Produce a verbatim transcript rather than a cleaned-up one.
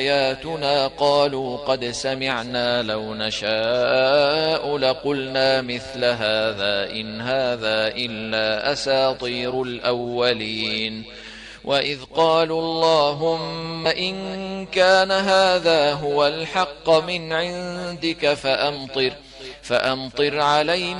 آياتنا قالوا قد سمعنا لو نشاء لقلنا مثل هذا إن هذا إلا أساطير الأولين. وإذ قالوا اللهم إن كان هذا هو الحق من عندك فأمطر, فأمطر علينا